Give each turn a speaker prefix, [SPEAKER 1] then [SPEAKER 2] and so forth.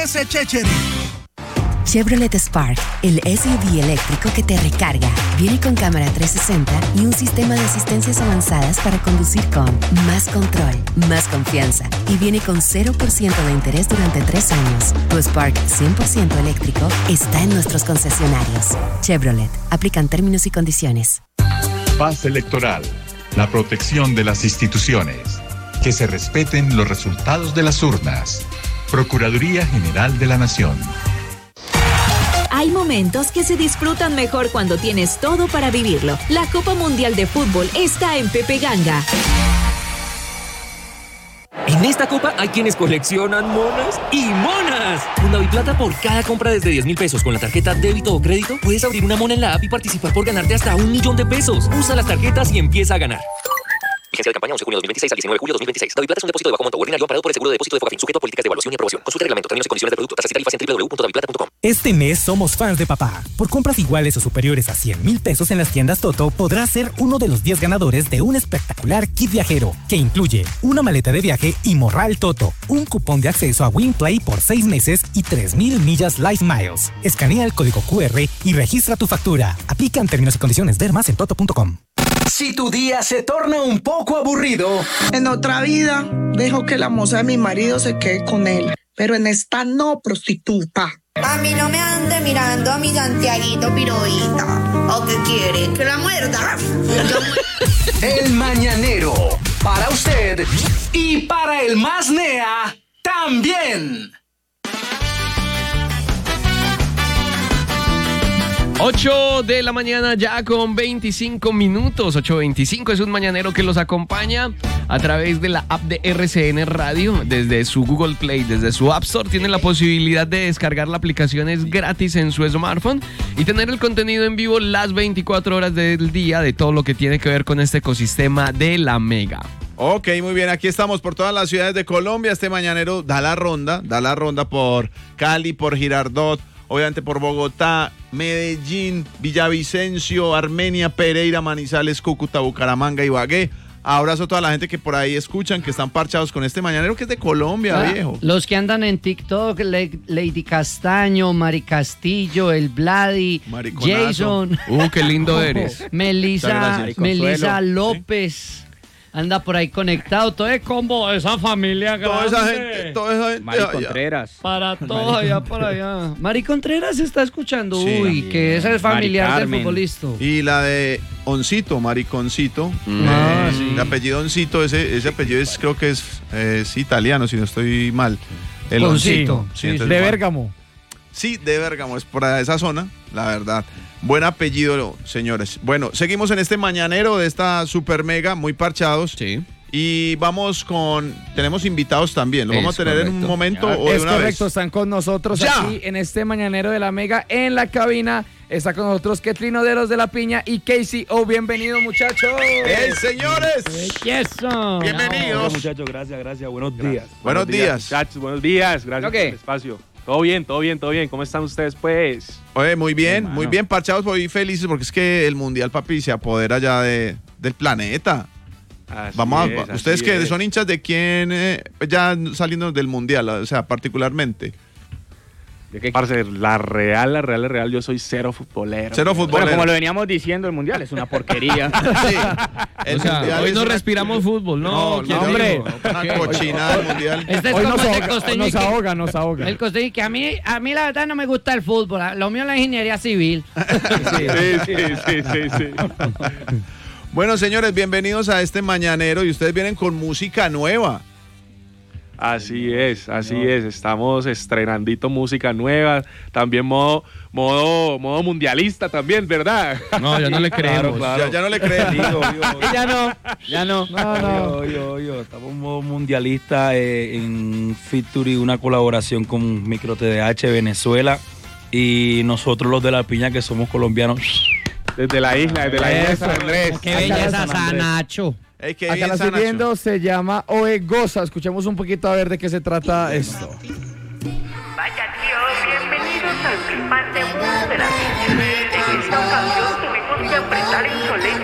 [SPEAKER 1] ese chéchere.
[SPEAKER 2] Chevrolet Spark, el SUV eléctrico que te recarga. Viene con cámara 360 y un sistema de asistencias avanzadas para conducir con más control, más confianza. Y viene con 0% de interés durante 3 años. Tu Spark 100% eléctrico está en nuestros concesionarios. Chevrolet. Aplican términos y condiciones.
[SPEAKER 3] Paz electoral. La protección de las instituciones. Que se respeten los resultados de las urnas. Procuraduría General de la Nación.
[SPEAKER 4] Hay momentos que se disfrutan mejor cuando tienes todo para vivirlo. La Copa Mundial de Fútbol está en Pepe Ganga.
[SPEAKER 5] En esta copa hay quienes coleccionan monas y monas. Con DaviPlata, por cada compra desde 10,000 pesos con la tarjeta débito o crédito, puedes abrir una mona en la app y participar por ganarte hasta 1,000,000 de pesos. Usa las tarjetas y empieza a ganar. Vigencia de campaña 11 de junio de 2026 al 19 de julio de 2026. DaviPlata es un depósito de bajo monto ordinario amparado por el seguro de depósito de Focafin, sujeto a políticas de evaluación y aprobación. Consulte reglamento, términos y condiciones del producto, tasas y tarifas en www.daviplata.com.
[SPEAKER 6] Este mes somos fans de papá. Por compras iguales o superiores a 100,000 pesos en las tiendas Toto, podrás ser uno de los 10 ganadores de un espectacular kit viajero que incluye una maleta de viaje y morral Toto, un cupón de acceso a WinPlay por 6 meses y 3,000 millas Life Miles. Escanea el código QR y registra tu factura. Aplican términos y condiciones. Ver más en toto.com.
[SPEAKER 7] Si tu día se torna un poco aburrido.
[SPEAKER 8] En otra vida, dejo que la moza de mi marido se quede con él. Pero en esta no, prostituta.
[SPEAKER 9] A mí no me ande mirando a mi Santiaguito Piroita. ¿O qué quiere? ¿Que la muerda?
[SPEAKER 7] El Mañanero. Para usted y para el más nea también.
[SPEAKER 10] 8 de la mañana ya con 25 minutos. 8:25 es un mañanero que los acompaña a través de la app de RCN Radio. Desde su Google Play, desde su App Store, tienen la posibilidad de descargar la aplicación, es gratis en su smartphone y tener el contenido en vivo las 24 horas del día de todo lo que tiene que ver con este ecosistema de la Mega.
[SPEAKER 11] Ok, muy bien, aquí estamos por todas las ciudades de Colombia. Este mañanero da la ronda por Cali, por Girardot, obviamente por Bogotá, Medellín, Villavicencio, Armenia, Pereira, Manizales, Cúcuta, Bucaramanga, Ibagué. Abrazo a toda la gente que por ahí escuchan, que están parchados con este mañanero que es de Colombia, viejo.
[SPEAKER 12] Los que andan en TikTok, Lady Castaño, Mari Castillo, el Vladi,
[SPEAKER 11] Mariconazo.
[SPEAKER 12] Jason.
[SPEAKER 10] Qué lindo eres.
[SPEAKER 12] Melissa López. Anda por ahí conectado, todo es como esa familia grande.
[SPEAKER 11] Toda esa gente.
[SPEAKER 13] Mari Contreras.
[SPEAKER 12] Para todos allá, para allá. Mari Contreras se está escuchando.
[SPEAKER 11] Sí.
[SPEAKER 12] Uy, que esa es familiar del futbolista.
[SPEAKER 11] Y la de Oncito, Mariconcito.
[SPEAKER 12] Sí.
[SPEAKER 11] El apellido Oncito, ese apellido creo que es italiano, si no estoy mal. El
[SPEAKER 12] Oncito.
[SPEAKER 11] Sí,
[SPEAKER 13] de Bérgamo.
[SPEAKER 11] Sí, de Bérgamo, es por esa zona, la verdad. Buen apellido, señores. Bueno, seguimos en este mañanero de esta super mega, muy parchados.
[SPEAKER 10] Sí.
[SPEAKER 11] Y tenemos invitados también. Los vamos a tener en un momento o de
[SPEAKER 13] es
[SPEAKER 11] una
[SPEAKER 13] correcto,
[SPEAKER 11] vez.
[SPEAKER 13] están con nosotros
[SPEAKER 11] ¡Ya!
[SPEAKER 13] aquí en este mañanero de la Mega, en la cabina. Está con nosotros Ketlino Deros de la Piña y Casey O. Bienvenidos, muchachos.
[SPEAKER 11] ¡Hey, señores!
[SPEAKER 12] Eso.
[SPEAKER 11] Bienvenidos.
[SPEAKER 14] Hola, muchachos, gracias. Buenos días.
[SPEAKER 11] Buenos días.
[SPEAKER 14] Muchachos, buenos días. Gracias por el espacio. Todo bien. ¿Cómo están ustedes, pues?
[SPEAKER 11] Oye, muy bien, parchados, muy felices porque es que el Mundial, papi, se apodera ya del planeta. ¿Ustedes que son hinchas de quién ya saliendo del Mundial, o sea, particularmente?
[SPEAKER 14] ¿De qué? Parce, la real, yo soy cero futbolero.
[SPEAKER 13] Bueno, como lo veníamos diciendo, el Mundial es una porquería.
[SPEAKER 11] Sí.
[SPEAKER 10] O sea, hoy no respiramos fútbol, ¿no?
[SPEAKER 11] No, hombre. Una cochinada del Mundial.
[SPEAKER 12] Este es
[SPEAKER 13] Hoy
[SPEAKER 12] como
[SPEAKER 13] nos ahoga.
[SPEAKER 12] El costeño que a mí la verdad no me gusta el fútbol. Lo mío es la ingeniería civil.
[SPEAKER 14] Sí.
[SPEAKER 11] Bueno, señores, bienvenidos a este mañanero y ustedes vienen con música nueva.
[SPEAKER 14] Así es. Estamos estrenandito música nueva, también modo mundialista también, ¿verdad?
[SPEAKER 10] No, ya no le creemos.
[SPEAKER 14] Claro.
[SPEAKER 11] Ya no le creen.
[SPEAKER 13] Ya no.
[SPEAKER 14] Yo. Estamos en modo mundialista en featuring, una colaboración con Micro TDH Venezuela y nosotros los de La Piña que somos colombianos. Desde la isla de San Andrés.
[SPEAKER 12] Qué belleza, Nacho.
[SPEAKER 13] Acá la estoy viendo, se llama Oe Goza. Escuchemos un poquito a ver de qué se trata esto.
[SPEAKER 15] Vaya tío, bienvenidos al flipante mundo de la piña. En esta ocasión tuvimos que apretar el solemne